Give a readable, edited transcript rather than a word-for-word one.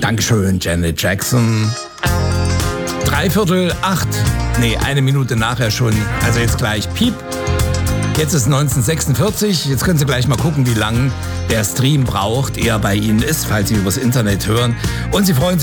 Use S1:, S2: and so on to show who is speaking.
S1: Dankeschön, Janet Jackson. 7:45, nee, 1 Minute nachher schon, also jetzt gleich Piep. Jetzt ist 1946, jetzt können Sie gleich mal gucken, wie lang der Stream braucht, er bei Ihnen ist, falls Sie übers Internet hören. Und Sie freuen sich